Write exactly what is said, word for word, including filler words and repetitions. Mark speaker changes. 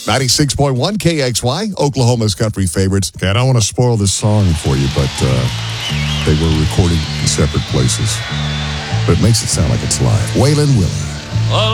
Speaker 1: ninety-six point one K X Y, Oklahoma's country favorites. Okay, I don't want to spoil this song for you, but uh, they were recorded in separate places. But it makes it sound like it's live. Waylon Willie.